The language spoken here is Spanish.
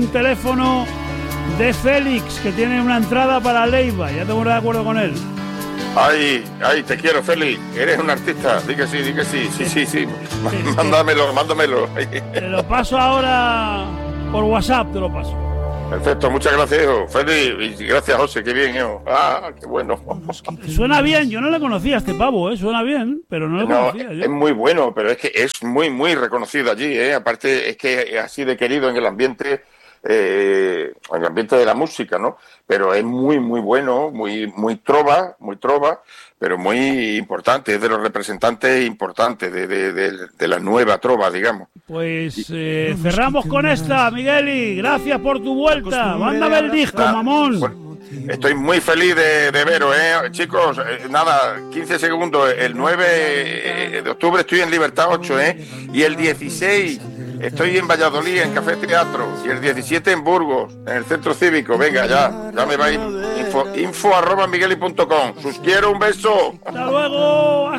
teléfono de Félix, que tiene una entrada para Leiva. Ya tengo de acuerdo con él. Ay, te quiero, Félix. Eres un artista. Di que sí. Sí. Mándamelo. Te lo paso ahora por WhatsApp, te lo paso. Perfecto, muchas gracias, hijo. Félix, y gracias, José, qué bien, hijo. Qué bueno. Suena bien, yo no le conocía a este pavo, suena bien, pero no lo conocía yo. Es muy bueno, pero es que es muy, muy reconocido allí, Aparte, es que es así de querido en el ambiente de la música, ¿no? Pero es muy, muy bueno, muy trova, pero muy importante, es de los representantes importantes de la nueva trova, digamos. Pues cerramos con esta, Migueli, gracias por tu vuelta, mándame el disco, mamón. Bueno, estoy muy feliz de veros, chicos, 15 segundos, el 9 de octubre estoy en Libertad 8, y el 16 estoy en Valladolid, en Café Teatro, y el 17 en Burgos, en el Centro Cívico. Venga, ya me vais, info@migueli.com. Sus quiero, un beso. Hasta luego.